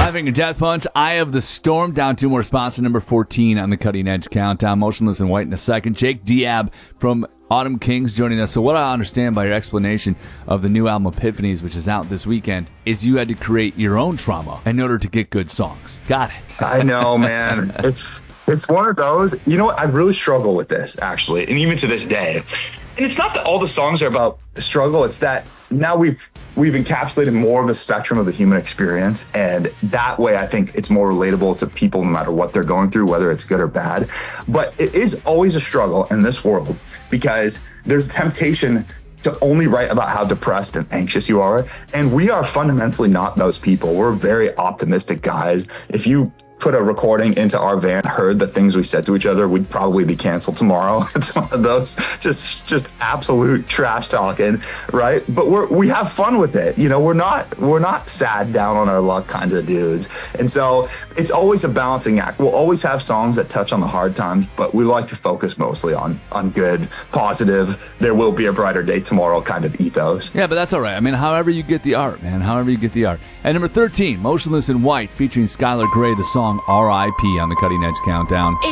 Five Finger Death Punch, Eye of the Storm, down 2 more spots to number 14 on the Cutting Edge Countdown. Motionless in White in a second. Jake Diab from Autumn Kings joining us. So what I understand by your explanation of the new album Epiphanies, which is out this weekend, is you had to create your own trauma in order to get good songs. Got it. I know, man. It's one of those. You know what? I really struggle with this, actually, and even to this day. And it's not that all the songs are about struggle. It's that now we've encapsulated more of the spectrum of the human experience. And that way, I think it's more relatable to people no matter what they're going through, whether it's good or bad. But it is always a struggle in this world because there's a temptation to only write about how depressed and anxious you are. And we are fundamentally not those people. We're very optimistic guys. If you put a recording into our van, heard the things we said to each other, we'd probably be canceled tomorrow. It's one of those just absolute trash talking, right? But we have fun with it. You know, we're not sad down on our luck kind of dudes. And so it's always a balancing act. We'll always have songs that touch on the hard times, but we like to focus mostly on good, positive, there will be a brighter day tomorrow kind of ethos. Yeah, but that's all right. I mean, however you get the art, man, however you get the art. At number 13, Motionless in White, featuring Skylar Grey, the song R.I.P. on the Cutting Edge Countdown.